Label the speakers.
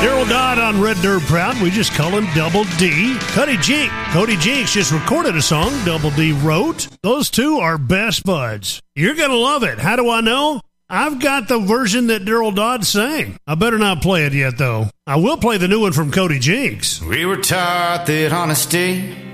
Speaker 1: Daryl Dodd on Red Dirt Proud. We just call him Double D. Cody Jinks just recorded a song Double D wrote. Those two are best buds. You're going to love it. How do I know? I've got the version that Daryl Dodd sang. I better not play it yet, though. I will play the new one from Cody Jinks.
Speaker 2: We were taught that honesty